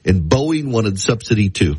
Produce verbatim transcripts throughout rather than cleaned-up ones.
and Boeing wanted subsidy too.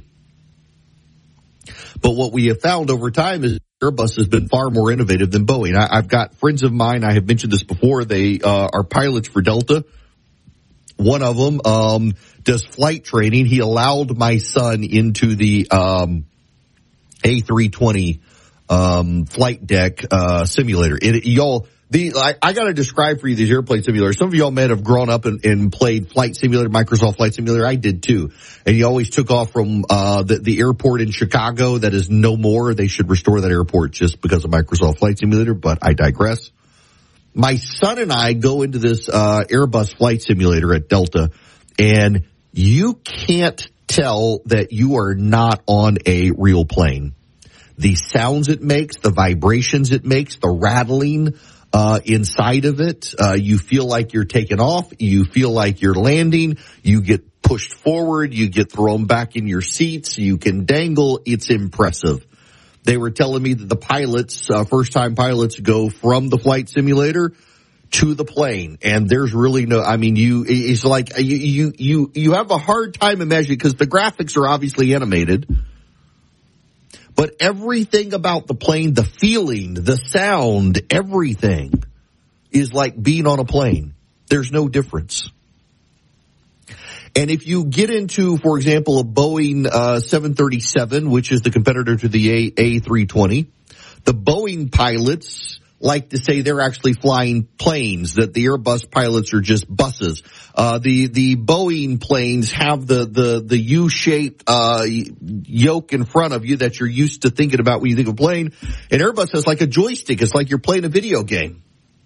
But what we have found over time is Airbus has been far more innovative than Boeing. I, I've got friends of mine, I have mentioned this before, they uh, are pilots for Delta. One of them um, does flight training. He allowed my son into the um, A three twenty um, flight deck uh, simulator. It, y'all, the I, I got to describe for you these airplane simulators. Some of y'all may have grown up and, and played Flight Simulator, Microsoft Flight Simulator. I did too. And you always took off from uh, the, the airport in Chicago that is no more. They should restore that airport just because of Microsoft Flight Simulator, but I digress. My son and I go into this uh Airbus flight simulator at Delta, and you can't tell that you are not on a real plane. The sounds it makes, the vibrations it makes, the rattling uh inside of it, uh you feel like you're taking off, you feel like you're landing, you get pushed forward, you get thrown back in your seats, you can dangle. It's impressive. They were telling me that the pilots, uh, first-time pilots, go from the flight simulator to the plane, and there's really no. I mean, you it's like you you you, you have a hard time imagining because the graphics are obviously animated, but everything about the plane, the feeling, the sound, everything is like being on a plane. There's no difference. And if you get into, for example, a Boeing uh, seven thirty-seven, which is the competitor to the A three twenty, the Boeing pilots like to say they're actually flying planes, that the Airbus pilots are just buses. Uh, the, the Boeing planes have the, the, the U-shaped, uh, yoke in front of you that you're used to thinking about when you think of a plane. And Airbus has like a joystick. It's like you're playing a video game.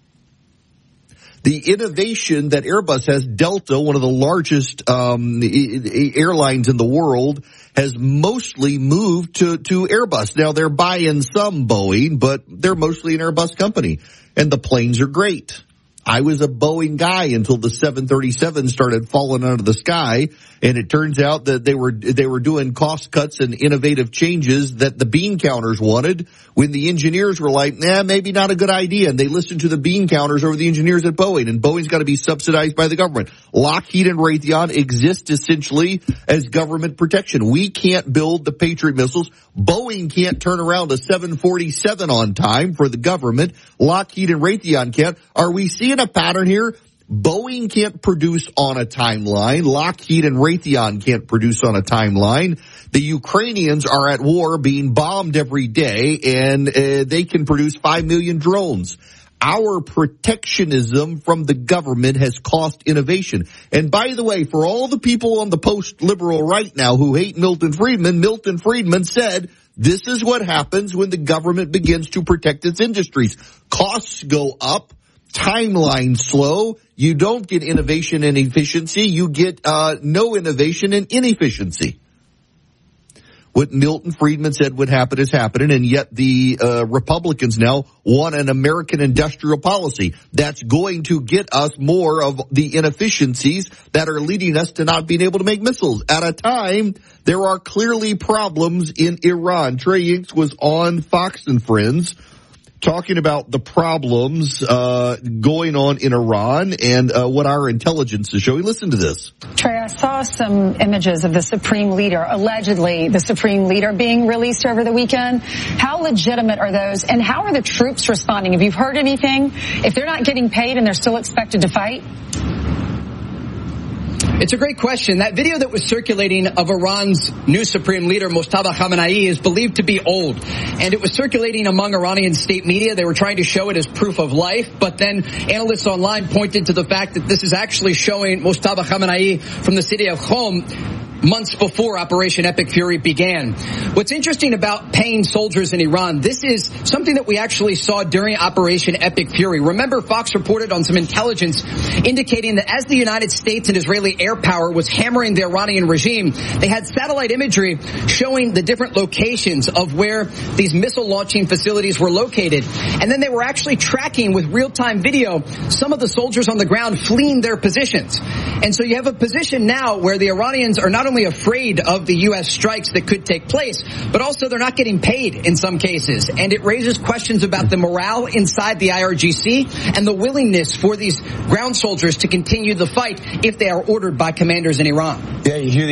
The innovation that Airbus has, Delta, one of the largest um airlines in the world, has mostly moved to, to Airbus. Now, they're buying some Boeing, but they're mostly an Airbus company. And the planes are great. I was a Boeing guy until the seven thirty-seven started falling out of the sky, and it turns out that they were they were doing cost cuts and innovative changes that the bean counters wanted, when the engineers were like, nah, maybe not a good idea, and they listened to the bean counters over the engineers at Boeing, and Boeing's got to be subsidized by the government. Lockheed and Raytheon exist essentially as government protection. We can't build the Patriot missiles. Boeing can't turn around a seven forty-seven on time for the government. Lockheed and Raytheon can't. Are we seeing a pattern here? Boeing can't produce on a timeline. Lockheed and Raytheon can't produce on a timeline. The Ukrainians are at war, being bombed every day, and uh, they can produce five million drones. Our protectionism from the government has cost innovation. And by the way, for all the people on the post-liberal right now who hate Milton Friedman, Milton Friedman said, this is what happens when the government begins to protect its industries. Costs go up, timeline slow, you don't get innovation and efficiency, you get uh no innovation and inefficiency. What Milton Friedman said would happen is happening, and yet the uh, Republicans now want an American industrial policy that's going to get us more of the inefficiencies that are leading us to not being able to make missiles. At a time, there are clearly problems in Iran. Trey Yingst was on Fox and Friends talking about the problems uh going on in Iran and uh, what our intelligence is showing. Listen to this. Trey, I saw some images of the Supreme Leader, allegedly the Supreme Leader, being released over the weekend. How legitimate are those, and how are the troops responding? Have you heard anything? If they're not getting paid and they're still expected to fight? It's a great question. That video that was circulating of Iran's new Supreme Leader, Mustafa Khamenei, is believed to be old. And it was circulating among Iranian state media. They were trying to show it as proof of life. But then analysts online pointed to the fact that this is actually showing Mustafa Khamenei from the city of Qom months before Operation Epic Fury began. What's interesting about paying soldiers in Iran, this is something that we actually saw during Operation Epic Fury. Remember, Fox reported on some intelligence indicating that as the United States and Israeli air power was hammering the Iranian regime, they had satellite imagery showing the different locations of where these missile launching facilities were located. And then they were actually tracking with real-time video some of the soldiers on the ground fleeing their positions. And so you have a position now where the Iranians are not only afraid of the U S strikes that could take place, but also they're not getting paid in some cases. And it raises questions about the morale inside the I R G C and the willingness for these ground soldiers to continue the fight if they are ordered by commanders in Iran. Yeah, you hear the